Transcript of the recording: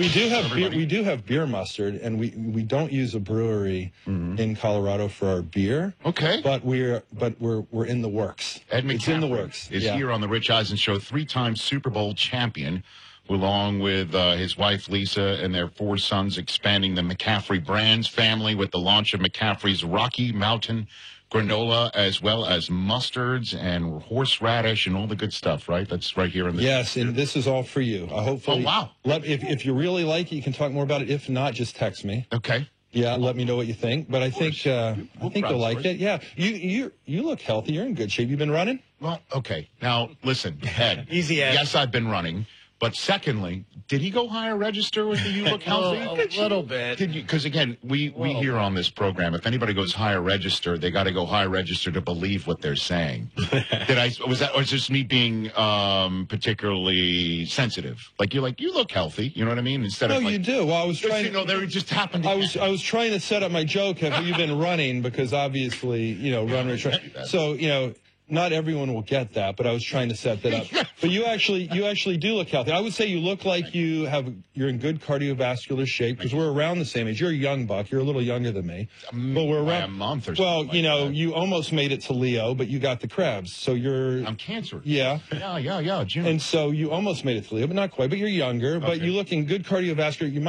we do have beer mustard, and we don't use a brewery in Colorado for our beer. Okay. But we're in the works. Ed McCaffrey it's in the works. is here on the Rich Eisen Show, 3-time Super Bowl champion, along with his wife Lisa and their 4 sons, expanding the McCaffrey Brands family with the launch of McCaffrey's Rocky Mountain granola, as well as mustards and horseradish and all the good stuff, right? That's right here in the... Yes, and this is all for you. Hopefully, oh, wow. If you really like it, you can talk more about it. If not, just text me. Okay. Yeah, let me know what you think. But I think you'll like it. Yeah, you look healthy. You're in good shape. You been running? Well, okay. Now, listen, Ed. Easy, Ed. Yes, I've been running. But secondly, did he go higher register with the You Look Healthy? A little bit. Because, again, we hear on this program, if anybody goes higher register, they got to go higher register to believe what they're saying. Was this me being particularly sensitive? Like, you look healthy, you know what I mean? Instead of you do. Well, I was trying they just happened to I was trying to set up my joke. Have you been running? Because obviously, run, Rich. So, not everyone will get that, but I was trying to set that up. But you actually do look healthy. I would say you look like you're in good cardiovascular shape, because we're around the same age. You're a young buck. You're a little younger than me. But we're around a month or so. Well, you almost made it to Leo, but you got the Krebs. So I'm cancerous. Yeah. Yeah, June. And so you almost made it to Leo, but not quite. But you're younger. But you look in good cardiovascular. You